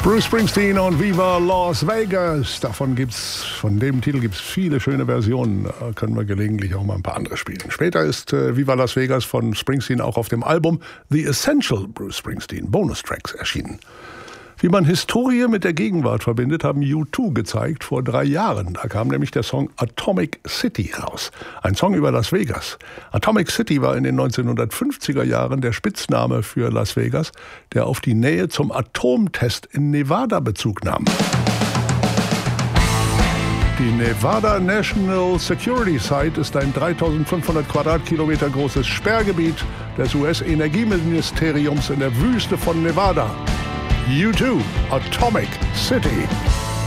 Bruce Springsteen und Viva Las Vegas. Von dem Titel gibt es viele schöne Versionen. Da können wir gelegentlich auch mal ein paar andere spielen. Später ist Viva Las Vegas von Springsteen auch auf dem Album The Essential Bruce Springsteen Bonustracks erschienen. Wie man Historie mit der Gegenwart verbindet, haben U2 gezeigt vor 3 Jahren. Da kam nämlich der Song Atomic City raus. Ein Song über Las Vegas. Atomic City war in den 1950er Jahren der Spitzname für Las Vegas, der auf die Nähe zum Atomtest in Nevada Bezug nahm. Die Nevada National Security Site ist ein 3500 Quadratkilometer großes Sperrgebiet des US-Energieministeriums in der Wüste von Nevada. U2, Atomic City.